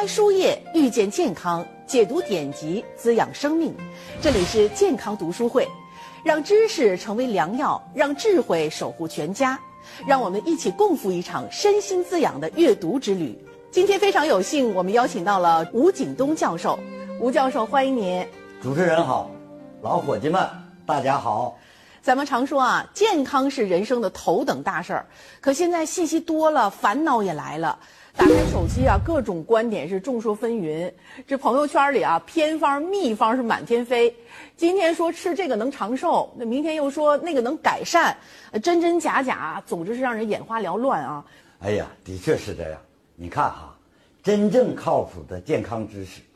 开书页，遇见健康，解读典籍，滋养生命。这里是健康读书会，让知识成为良药，让智慧守护全家。让我们一起共赴一场身心滋养的阅读之旅。今天非常有幸，我们邀请到了吴景东教授。吴教授，欢迎您。 主持人好，老伙计们，大家好。 咱们常说啊，健康是人生的头等大事儿。可现在信息多了，烦恼也来了。打开手机啊，各种观点是众说纷纭。这朋友圈里啊，偏方秘方是满天飞。今天说吃这个能长寿，那明天又说那个能改善，真真假假，总之是让人眼花缭乱啊。 哎呀，的确是这样。你看哈，真正靠谱的健康知识